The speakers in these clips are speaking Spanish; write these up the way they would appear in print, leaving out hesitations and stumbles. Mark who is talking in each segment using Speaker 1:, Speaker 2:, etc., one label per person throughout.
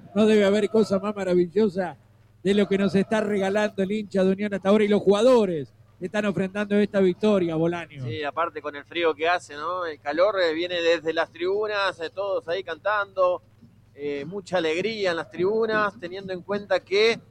Speaker 1: No debe haber cosa más maravillosa de lo que nos está regalando el hincha de Unión hasta ahora y los jugadores están ofrendando esta victoria, Bolaño.
Speaker 2: Sí, aparte con el frío que hace, ¿no? El calor viene desde las tribunas, todos ahí cantando, mucha alegría en las tribunas, teniendo en cuenta que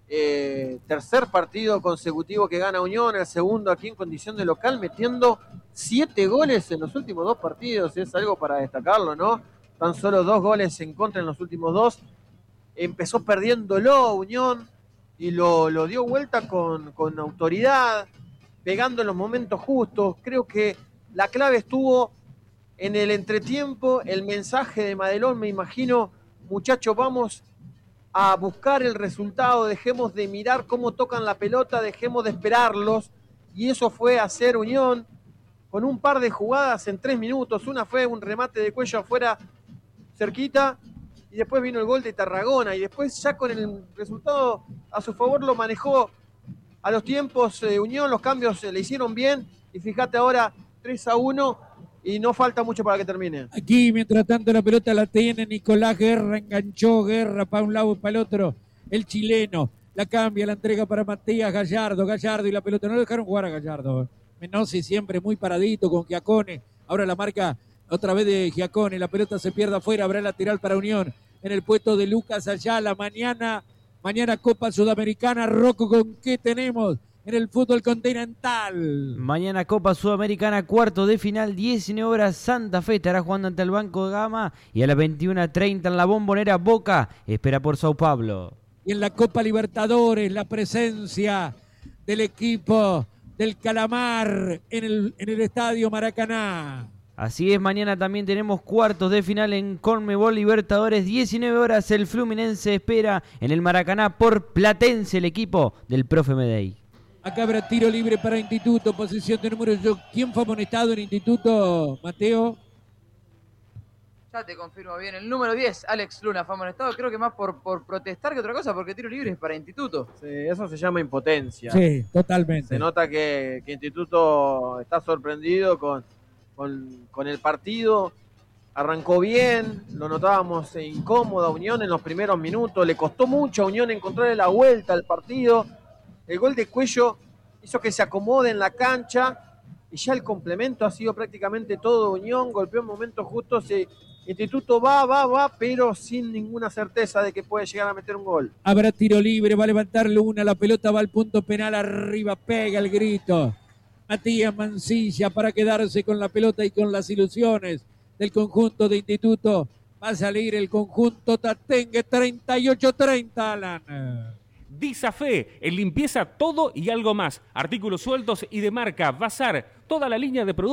Speaker 2: tercer partido consecutivo que gana Unión, el segundo aquí en condición de local, metiendo 7 goles en los últimos 2 partidos, es algo para destacarlo, ¿no? Tan solo 2 goles en contra en los últimos 2. Empezó perdiéndolo Unión y lo dio vuelta con autoridad, pegando en los momentos justos. Creo que la clave estuvo en el entretiempo, el mensaje de Madelón, me imagino, muchachos, vamos a buscar el resultado, dejemos de mirar cómo tocan la pelota, dejemos de esperarlos, y eso fue hacer Unión con un par de jugadas en 3 minutos. Una fue un remate de cuello afuera cerquita, y después vino el gol de Tarragona, y después ya con el resultado a su favor lo manejó a los tiempos Unión, los cambios le hicieron bien, y fíjate ahora 3-1, y no falta mucho para que termine.
Speaker 1: Aquí, mientras tanto, la pelota la tiene Nicolás Guerra, enganchó Guerra para un lado y para el otro, el chileno, la cambia, la entrega para Matías Gallardo y la pelota, no lo dejaron jugar a Gallardo, Menossi siempre muy paradito con Giacone, ahora la marca otra vez de Giacone, la pelota se pierde afuera, habrá lateral para Unión, en el puesto de Lucas Ayala, mañana Copa Sudamericana. Rocco, ¿con qué tenemos en el fútbol continental?
Speaker 3: Mañana Copa Sudamericana, cuarto de final, 19 horas, Santa Fe estará jugando ante el Banco de Gama, y a las 21:30 en la Bombonera, Boca espera por Sao Paulo.
Speaker 1: Y en la Copa Libertadores, la presencia del equipo del Calamar en el Estadio Maracaná.
Speaker 3: Así es, mañana también tenemos cuartos de final en Conmebol Libertadores, 19 horas, el Fluminense espera en el Maracaná por Platense, el equipo del profe Medey.
Speaker 1: Acá habrá tiro libre para Instituto, posición de número 8. ¿Quién fue amonestado en Instituto, Mateo?
Speaker 4: Ya te confirmo bien, el número 10, Alex Luna, fue amonestado, creo que más por protestar que otra cosa, porque tiro libre es para Instituto.
Speaker 2: Sí, eso se llama impotencia.
Speaker 1: Sí, totalmente.
Speaker 2: Se nota que Instituto está sorprendido con el partido. Arrancó bien, lo notábamos incómodo a Unión en los primeros minutos, le costó mucho a Unión encontrarle la vuelta al partido. El gol de Cuello hizo que se acomode en la cancha, y ya el complemento ha sido prácticamente todo Unión, golpeó en momentos justos. Instituto va, pero sin ninguna certeza de que puede llegar a meter un gol.
Speaker 1: Habrá tiro libre, va a levantar Luna, la pelota va al punto penal, arriba pega el grito. Matías Mancilla para quedarse con la pelota y con las ilusiones del conjunto de Instituto. Va a salir el conjunto Tatengue, 38-30, Alan.
Speaker 5: Disafe, en limpieza todo y algo más. Artículos sueltos y de marca, bazar, toda la línea de productos